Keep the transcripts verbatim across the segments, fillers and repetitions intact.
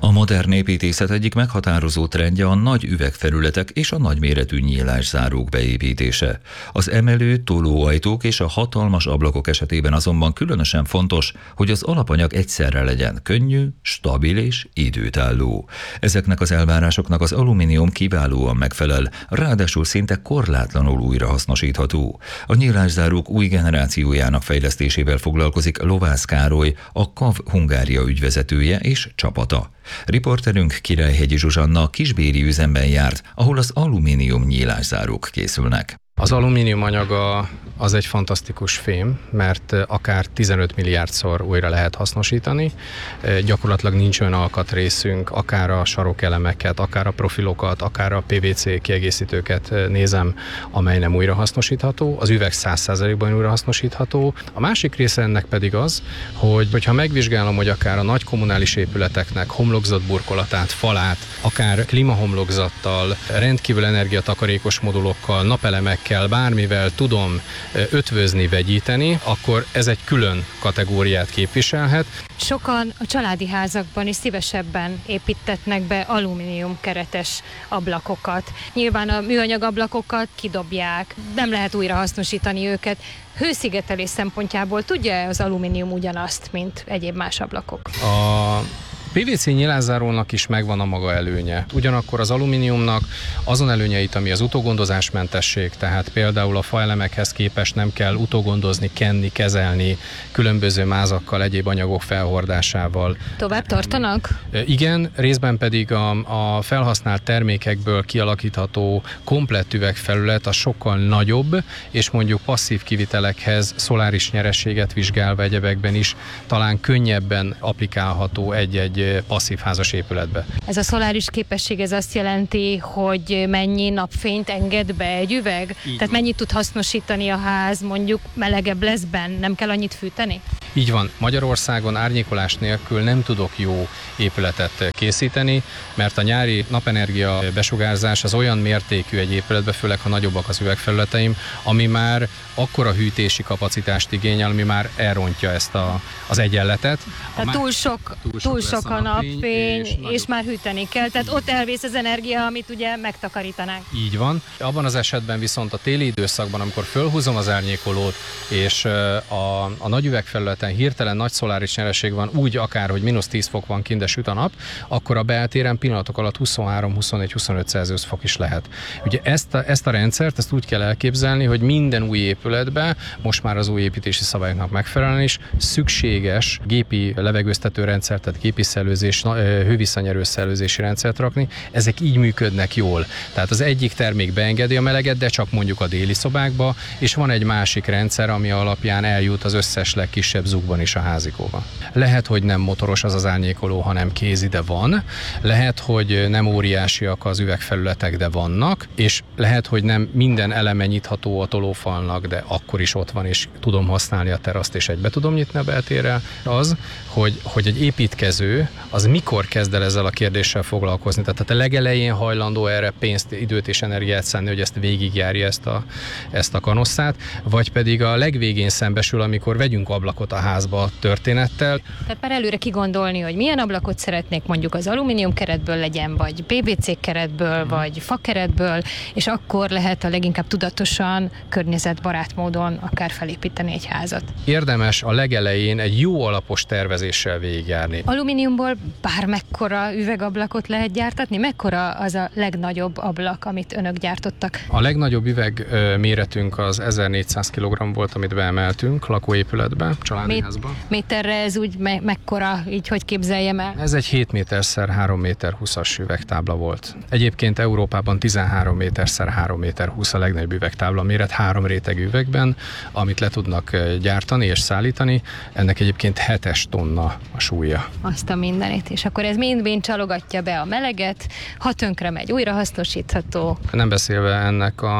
A modern építészet egyik meghatározó trendje a nagy üvegfelületek és a nagyméretű nyílászárók beépítése. Az emelő, tolóajtók és a hatalmas ablakok esetében azonban különösen fontos, hogy az alapanyag egyszerre legyen könnyű, stabil és időtálló. Ezeknek az elvárásoknak az alumínium kiválóan megfelel, ráadásul szinte korlátlanul újrahasznosítható. A nyílászárók új generációjának fejlesztésével foglalkozik Lovász Károly, a ká á vé Hungária ügyvezetője és csapata. Riporterünk Királyhegyi Zsuzsanna a kisbéri üzemben járt, ahol az alumínium nyílászárók készülnek. Az alumínium anyaga az egy fantasztikus fém, mert akár tizenöt milliárdszor újra lehet hasznosítani. Gyakorlatilag nincs olyan alkatrészünk, akár a sarokelemeket, akár a profilokat, akár a pé vé cé kiegészítőket nézem, amely nem újrahasznosítható. Az üveg száz százalékban újrahasznosítható. A másik része ennek pedig az, hogy hogyha megvizsgálom, hogy akár a nagy kommunális épületeknek homlokzatburkolatát, falát, akár klímahomlokzattal, rendkívül energiatakarékos modulokkal, napelemekkel, bármivel tudom ötvözni, vegyíteni, akkor ez egy külön kategóriát képviselhet. Sokan a családi házakban is szívesebben építetnek be alumínium keretes ablakokat. Nyilván a műanyag ablakokat kidobják, nem lehet újra hasznosítani őket. Hőszigetelés szempontjából tudja az alumínium ugyanazt, mint egyéb más ablakok? A pé vé cé nyilászárónak is megvan a maga előnye. Ugyanakkor az alumíniumnak azon előnyeit, ami az utógondozásmentesség, tehát például a faelemekhez képest nem kell utógondozni, kenni, kezelni, különböző mázakkal, egyéb anyagok felhordásával. Tovább tartanak? Igen, részben pedig a, a felhasznált termékekből kialakítható komplett üvegfelület a sokkal nagyobb, és mondjuk passzív kivitelekhez szoláris nyerességet vizsgálva egyebekben is talán könnyebben applikálható egy-egy passzív házas épületbe. Ez a szoláris képesség, ez azt jelenti, hogy mennyi napfényt enged be egy üveg? Így Tehát van. Mennyit tud hasznosítani a ház, mondjuk melegebb lesz benn, nem kell annyit fűteni? Így van. Magyarországon árnyékolás nélkül nem tudok jó épületet készíteni, mert a nyári napenergia besugárzás az olyan mértékű egy épületbe, főleg ha nagyobbak az üvegfelületeim, ami már akkora hűtési kapacitást igényel, ami már elrontja ezt a, az egyenletet. Tehát túl sok, túl sok, túl sok a napfény, és, és már hűteni kell, tehát ott elvész az energia, amit ugye megtakarítanánk. Így van. Abban az esetben viszont a téli időszakban, amikor fölhúzom az árnyékolót, és a, a nagy üvegfelületen hirtelen nagy szoláris nyereség van, úgy akár, hogy mínusz tíz fok van kint, de süt a nap, akkor a beltéren pillanatok alatt huszonhárom, huszonegy, huszonöt Celsius fok is lehet. Ugye ezt a, ezt a rendszert, ezt úgy kell elképzelni, hogy minden új épületbe, most már az új építési szabályoknak megfelelően is szükséges gépi levegőztető rendszer, tehát gépi szellőzés, hővisszanyerő szellőzési rendszert rakni. Ezek így működnek jól. Tehát az egyik termék beengedi a meleget, de csak mondjuk a déli szobákba, és van egy másik rendszer, ami alapján eljut az összes legkisebb zugban is a házikóba. Lehet, hogy nem motoros az az árnyékoló, hanem kézi, de van. Lehet, hogy nem óriásiak az üvegfelületek, de vannak, és lehet, hogy nem minden eleme nyitható a tolófalnak, de akkor is ott van, és tudom használni a teraszt, és egybe tudom nyitni a beltérrel. Az, hogy, hogy egy építkező, az mikor kezd el ezzel a kérdéssel foglalkozni. Tehát a legelején hajlandó erre pénzt, időt és energiát szánni, hogy ezt végigjárja ezt a, ezt a kanosszát, vagy pedig a legvégén szembesül, amikor vegyünk ablakot a házba a történettel. Tehát már előre kigondolni, hogy milyen ablakot szeretnék, mondjuk az alumínium keretből legyen, vagy pé vé cé keretből, hmm. vagy fakeretből, és akkor lehet a leginkább tudatosan, környezetbarát módon akár felépíteni egy házat. Érdemes a legelején egy jó alapos tervezéssel végigjárni. Alumíniumból bármekkora üvegablakot lehet gyártatni? Mekkora az a legnagyobb ablak, amit önök gyártottak? A legnagyobb üveg méretünk az ezernégyszáz kilogramm volt, amit beemeltünk lakóépületbe, családi házba. Méterre ez úgy me- mekkora, így hogy képzeljem el? Ez egy hét méterszer három méter húszas üvegtábla volt. Egyébként Európában tizenhárom méterszer három méter húsz a legnagyobb üvegtábla méret, három rétegű üvegben, amit le tudnak gyártani és szállítani. Ennek egyébként hetes tonna a súlya. Azt a mindenit. És akkor ez mind-mind csalogatja be a meleget, ha tönkre megy, újrahasznosítható. Nem beszélve ennek a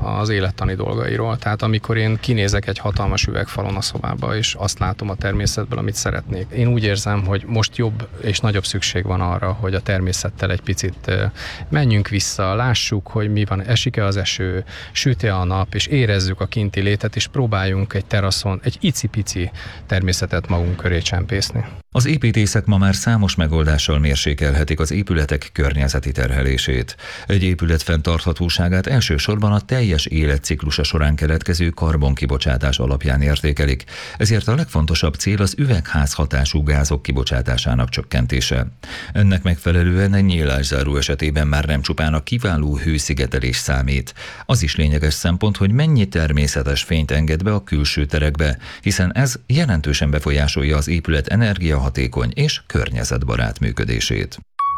az élettani dolgairól. Tehát amikor én kinézek egy hatalmas üvegfalon a szobába, és azt látom a természetből, amit szeretnék. Én úgy érzem, hogy most jobb és nagyobb szükség van arra, hogy a természettel egy picit menjünk vissza, lássuk, hogy mi van, esik-e az eső, süt-e a nap, és érezzük a kinti létet, és próbáljunk egy teraszon egy icipici természetet magunk köré csempészni. Az építészek ma már számos megoldással mérsékelhetik az épületek környezeti terhelését. Egy épület fenntarthatóságát elsősorban a teljes életciklusa során keletkező karbonkibocsátás alapján értékelik, ezért a legfontosabb cél az üvegházhatású gázok kibocsátásának csökkentése. Ennek megfelelően egy nyílászáró esetében már nem csupán a kiváló hőszigetelés számít. Az is lényeges szempont, hogy mennyi természetes fényt enged be a külső terekbe, hiszen ez jelentősen befolyásolja az épület energiahatékony és környezetbarát működését.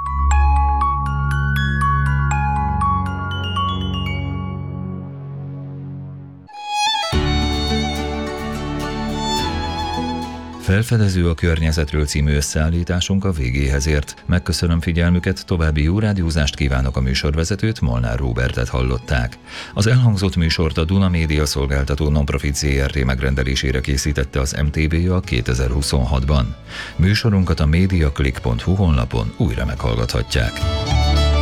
Felfedező a környezetről című összeállításunk a végéhez ért. Megköszönöm figyelmüket, további jó rádiózást kívánok, a műsorvezetőt, Molnár Róbertet hallották. Az elhangzott műsort a Duna Média Szolgáltató Nonprofit zé er té megrendelésére készítette az em té vé a kétezer-huszonhatban. Műsorunkat a mediaclick pont hu honlapon újra meghallgathatják.